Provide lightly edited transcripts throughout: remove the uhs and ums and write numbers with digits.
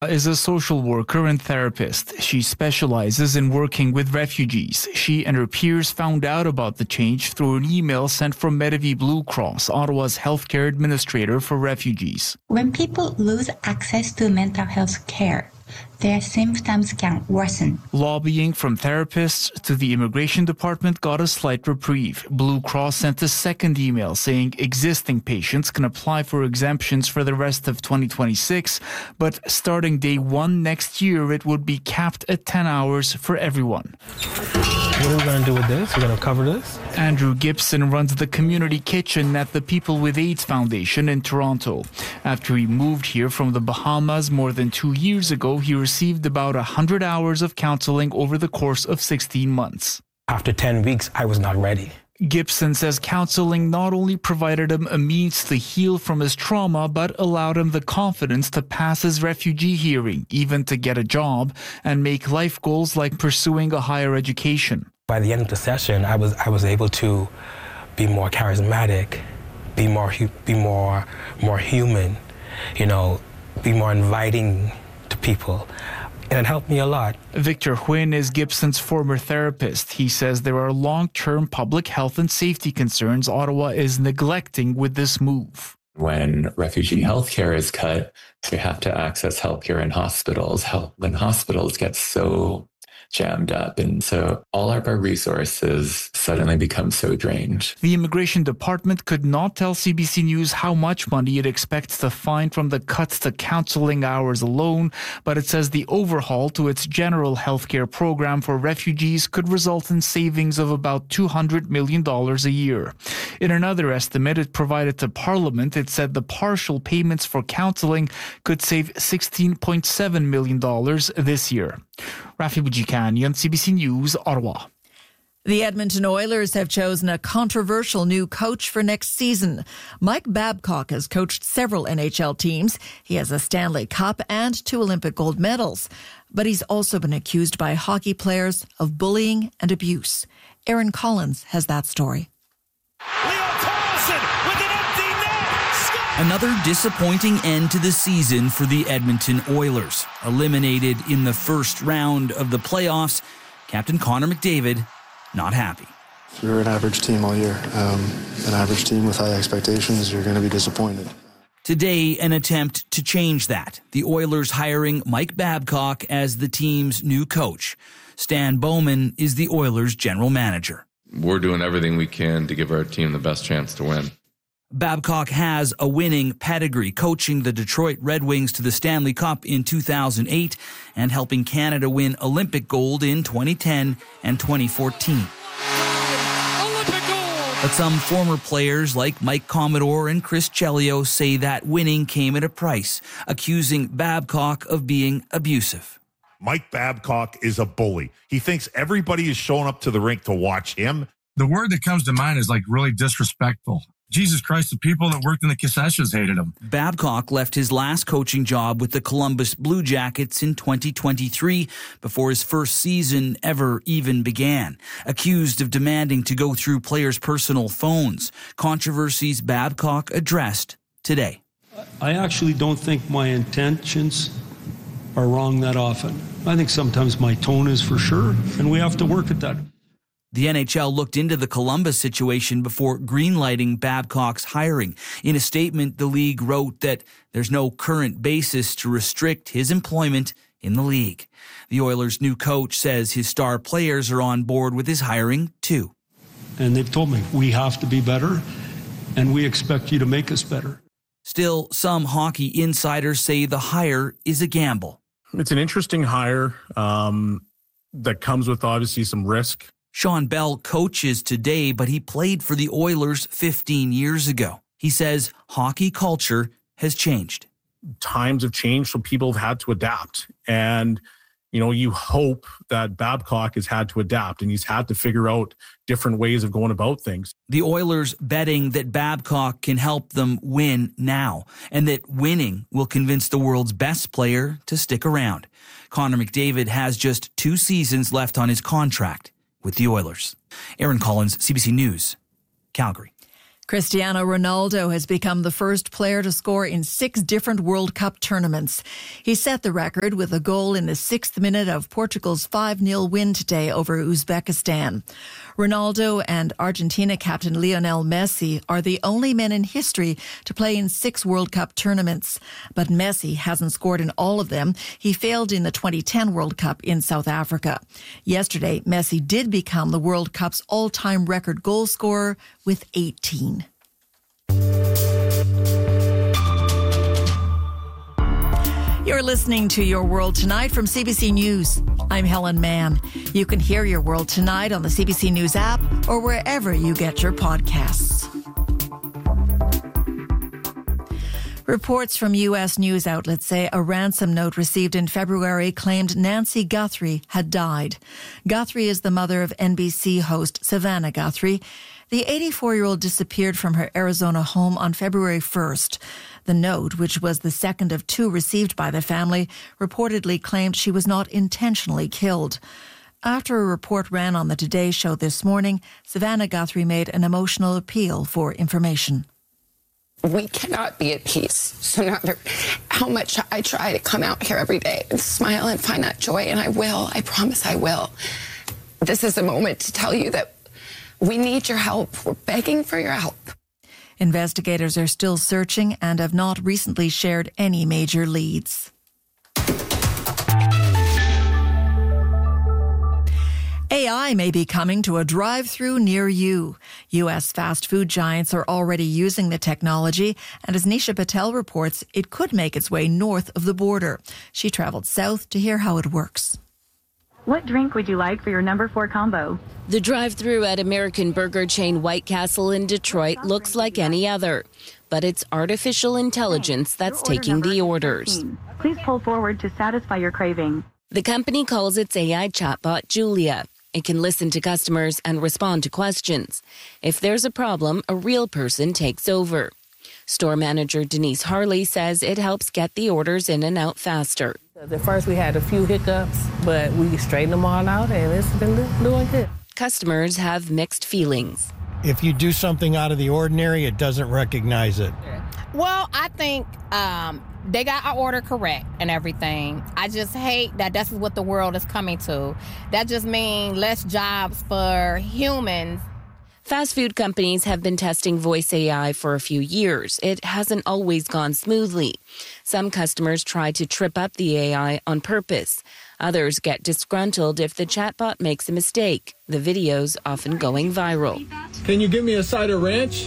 Is a social worker and therapist. She specializes in working with refugees. She and her peers found out about the change through an email sent from Medavie Blue Cross, Ottawa's healthcare administrator for refugees. When people lose access to mental health care, their symptoms can worsen. Lobbying from therapists to the immigration department got a slight reprieve. Blue Cross sent a second email saying existing patients can apply for exemptions for the rest of 2026, but starting day one next year, it would be capped at 10 hours for everyone. What are we going to do with this? We're going to cover this? Andrew Gibson runs the community kitchen at the People with AIDS Foundation in Toronto. After he moved here from the Bahamas more than 2 years ago, he received about 100 hours of counseling over the course of 16 months. After 10 weeks, I was not ready. Gibson says counseling not only provided him a means to heal from his trauma, but allowed him the confidence to pass his refugee hearing, even to get a job, and make life goals like pursuing a higher education. By the end of the session, I was able to be more charismatic, be more human, be more inviting to people. And it helped me a lot. Victor Huynh is Gibson's former therapist. He says there are long-term public health and safety concerns Ottawa is neglecting with this move. When refugee healthcare is cut, they have to access healthcare in hospitals. When hospitals get so jammed up, and so all of our resources suddenly become so drained. The immigration department could not tell CBC News how much money it expects to find from the cuts to counseling hours alone, but it says the overhaul to its general healthcare program for refugees could result in savings of about $200 million a year. In another estimate it provided to Parliament, it said the partial payments for counseling could save $16.7 million this year. Rafi Bujikanian, CBC News, Ottawa. The Edmonton Oilers have chosen a controversial new coach for next season. Mike Babcock has coached several NHL teams. He has a Stanley Cup and 2 Olympic gold medals. But he's also been accused by hockey players of bullying and abuse. Aaron Collins has that story. Another disappointing end to the season for the Edmonton Oilers. Eliminated in the first round of the playoffs, Captain Connor McDavid not happy. We were an average team all year. An average team with high expectations, you're going to be disappointed. Today, an attempt to change that. The Oilers hiring Mike Babcock as the team's new coach. Stan Bowman is the Oilers' general manager. We're doing everything we can to give our team the best chance to win. Babcock has a winning pedigree, coaching the Detroit Red Wings to the Stanley Cup in 2008 and helping Canada win Olympic gold in 2010 and 2014. But some former players like Mike Commodore and Chris Chelios say that winning came at a price, accusing Babcock of being abusive. Mike Babcock is a bully. He thinks everybody is showing up to the rink to watch him. The word that comes to mind is really disrespectful. Jesus Christ, the people that worked in the concessions hated him. Babcock left his last coaching job with the Columbus Blue Jackets in 2023 before his first season ever even began, accused of demanding to go through players' personal phones, controversies Babcock addressed today. I actually don't think my intentions are wrong that often. I think sometimes my tone is for sure, and we have to work at that. The NHL looked into the Columbus situation before greenlighting Babcock's hiring. In a statement, the league wrote that there's no current basis to restrict his employment in the league. The Oilers' new coach says his star players are on board with his hiring, too. And they've told me, we have to be better, and we expect you to make us better. Still, some hockey insiders say the hire is a gamble. It's an interesting hire that comes with obviously some risk. Sean Bell coaches today, but he played for the Oilers 15 years ago. He says hockey culture has changed. Times have changed, so people have had to adapt. And, you hope that Babcock has had to adapt and he's had to figure out different ways of going about things. The Oilers betting that Babcock can help them win now and that winning will convince the world's best player to stick around. Connor McDavid has just 2 seasons left on his contract with the Oilers. Aaron Collins, CBC News, Calgary. Cristiano Ronaldo has become the first player to score in 6 different World Cup tournaments. He set the record with a goal in the 6th minute of Portugal's 5-0 win today over Uzbekistan. Ronaldo and Argentina captain Lionel Messi are the only men in history to play in 6 World Cup tournaments. But Messi hasn't scored in all of them. He failed in the 2010 World Cup in South Africa. Yesterday, Messi did become the World Cup's all-time record goal scorer with 18. You're listening to Your World Tonight from CBC News. I'm Helen Mann. You can hear Your World Tonight on the CBC News app or wherever you get your podcasts. Reports from U.S. news outlets say a ransom note received in February claimed Nancy Guthrie had died. Guthrie is the mother of NBC host Savannah Guthrie. The 84-year-old disappeared from her Arizona home on February 1st. The note, which was the second of 2 received by the family, reportedly claimed she was not intentionally killed. After a report ran on the Today Show this morning, Savannah Guthrie made an emotional appeal for information. We cannot be at peace, so no matter how much I try to come out here every day and smile and find that joy, and I will, I promise I will. This is a moment to tell you that we need your help. We're begging for your help. Investigators are still searching and have not recently shared any major leads. AI may be coming to a drive-through near you. U.S. fast food giants are already using the technology, and as Nisha Patel reports, it could make its way north of the border. She traveled south to hear how it works. What drink would you like for your number 4 combo? The drive-thru at American burger chain White Castle in Detroit looks like any other, but it's artificial intelligence that's taking the orders. Please pull forward to satisfy your craving. The company calls its AI chatbot Julia. It can listen to customers and respond to questions. If there's a problem, a real person takes over. Store manager Denise Harley says it helps get the orders in and out faster. At first we had a few hiccups, but we straightened them all out and it's been doing good. Customers have mixed feelings. If you do something out of the ordinary, it doesn't recognize it. Well, I think they got our order correct and everything. I just hate that that's what the world is coming to. That just means less jobs for humans. Fast food companies have been testing voice AI for a few years. It hasn't always gone smoothly. Some customers try to trip up the AI on purpose. Others get disgruntled if the chatbot makes a mistake. The videos often going viral. Can you give me a side of ranch?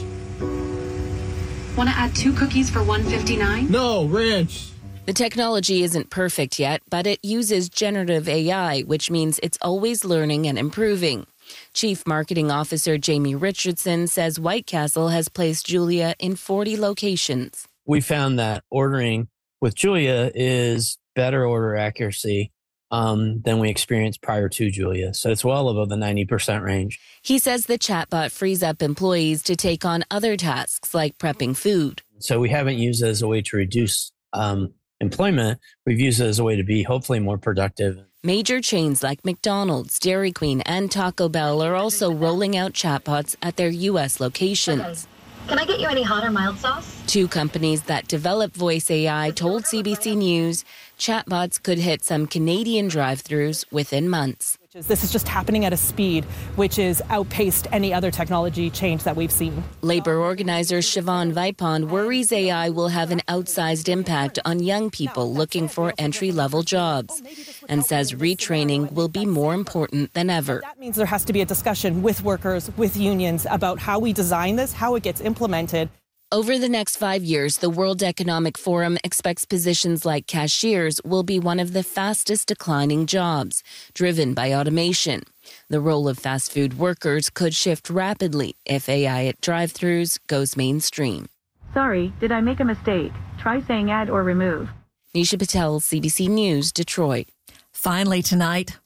Want to add 2 cookies for $1.59? No, ranch. The technology isn't perfect yet, but it uses generative AI, which means it's always learning and improving. Chief Marketing Officer Jamie Richardson says White Castle has placed Julia in 40 locations. We found that ordering with Julia is better order accuracy than we experienced prior to Julia. So it's well above the 90% range. He says the chatbot frees up employees to take on other tasks like prepping food. So we haven't used it as a way to reduce employment. We've used it as a way to be hopefully more productive. Major chains like McDonald's, Dairy Queen, and Taco Bell are also rolling out chatbots at their U.S. locations. Can I get you any hot or mild sauce? 2 companies that develop voice AI told CBC News chatbots could hit some Canadian drive-thrus within months. This is just happening at a speed which is outpaced any other technology change that we've seen. Labor organizer Siobhan Vipon worries AI will have an outsized impact on young people looking for entry-level jobs and says retraining will be more important than ever. That means there has to be a discussion with workers, with unions about how we design this, how it gets implemented. Over the next 5 years, the World Economic Forum expects positions like cashiers will be one of the fastest declining jobs, driven by automation. The role of fast food workers could shift rapidly if AI at drive-thrus goes mainstream. Sorry, did I make a mistake? Try saying add or remove. Nisha Patel, CBC News, Detroit. Finally tonight.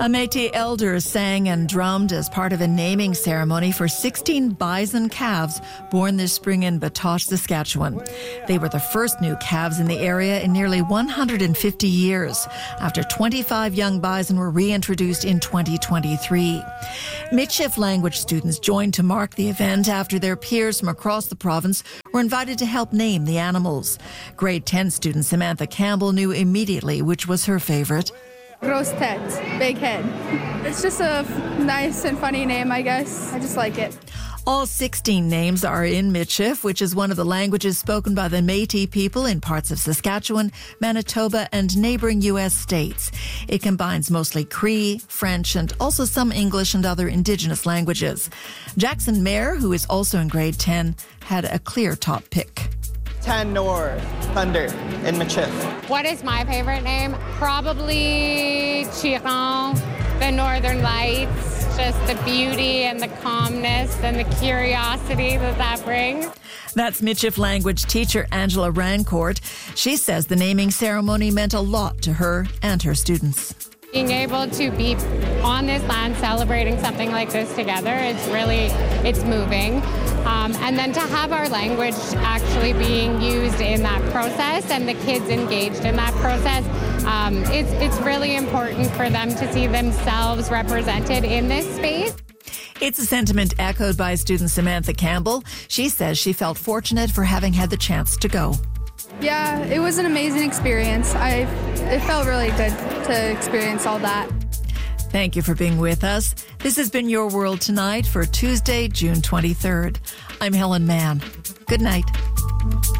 A Métis elders sang and drummed as part of a naming ceremony for 16 bison calves born this spring in Batoche, Saskatchewan. They were the first new calves in the area in nearly 150 years, after 25 young bison were reintroduced in 2023. Michif language students joined to mark the event after their peers from across the province were invited to help name the animals. Grade 10 student Samantha Campbell knew immediately which was her favorite. Grosse tête, big head. It's just a nice and funny name, I guess. I just like it. All 16 names are in Michif, which is one of the languages spoken by the Métis people in parts of Saskatchewan, Manitoba, and neighboring U.S. states. It combines mostly Cree, French, and also some English and other Indigenous languages. Jackson Mayer, who is also in grade 10, had a clear top pick. Tanor, thunder, in Michif. What is my favorite name? Probably Chiron, the Northern Lights, just the beauty and the calmness and the curiosity that brings. That's Michif language teacher Angela Rancourt. She says the naming ceremony meant a lot to her and her students. Being able to be on this land celebrating something like this together, it's moving. And then to have our language actually being used in that process and the kids engaged in that process, it's really important for them to see themselves represented in this space. It's a sentiment echoed by student Samantha Campbell. She says she felt fortunate for having had the chance to go. Yeah, it was an amazing experience. It felt really good to experience all that. Thank you for being with us. This has been Your World Tonight for Tuesday, June 23rd. I'm Helen Mann. Good night.